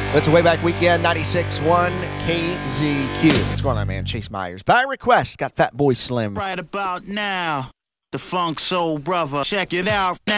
It's a way back weekend, 96.1 KZQ. What's going on, man? Chase Myers. By request, got Fat Boy Slim. Right about now, the Funk Soul Brother. Check it out now.